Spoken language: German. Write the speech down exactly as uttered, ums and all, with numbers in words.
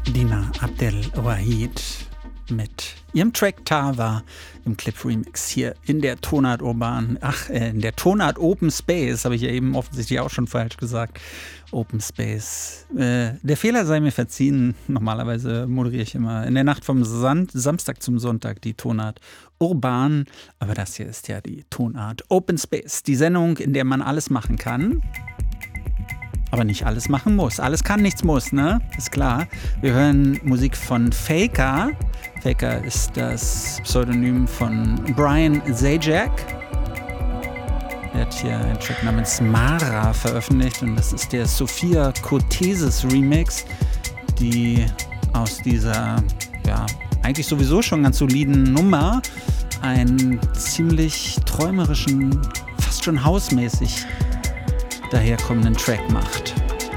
Dina Abdel Wahid mit ihrem Track Tava im Clip-Remix hier in der Tonart Urban, ach, äh, in der Tonart Open Space, habe ich ja eben offensichtlich auch schon falsch gesagt. Open Space. Äh, der Fehler sei mir verziehen. Normalerweise moderiere ich immer in der Nacht vom Sand, Samstag zum Sonntag die Tonart Urban, aber das hier ist ja die Tonart Open Space, die Sendung, in der man alles machen kann. Aber nicht alles machen muss. Alles kann, nichts muss, ne? Ist klar. Wir hören Musik von Faker. Faker ist das Pseudonym von Brian Zajac. Er hat hier einen Track namens Mara veröffentlicht und das ist der Sophia Kotesis Remix, die aus dieser, ja, eigentlich sowieso schon ganz soliden Nummer einen ziemlich träumerischen, fast schon hausmäßig daherkommenden Track macht.